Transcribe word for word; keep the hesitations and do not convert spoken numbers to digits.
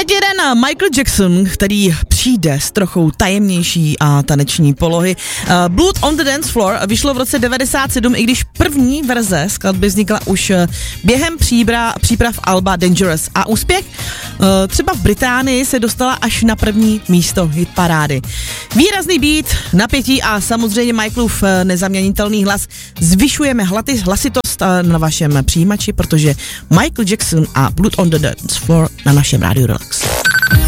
Teď jeden Michael Jackson, který přijde s trochou tajemnější a taneční polohy. Blood on the Dance Floor vyšlo v roce devadesát sedm, i když první verze skladby vznikla už během příbra, příprav alba Dangerous. A úspěch třeba v Británii se dostala až na první místo hitparády. Výrazný beat, napětí a samozřejmě Michaelův nezaměnitelný hlas. Zvyšujeme hlaty, hlasitost na vašem přijímači, protože Michael Jackson a Blood on the Dance Floor na našem rádiu Relax.